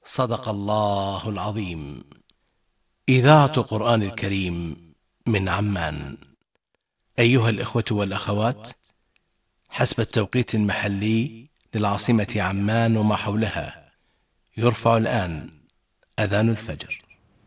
صدق الله العظيم. إذاعة القرآن الكريم من عمان. أيها الإخوة والأخوات، حسب التوقيت المحلي للعاصمة عمان وما حولها، يرفع الآن أذان الفجر.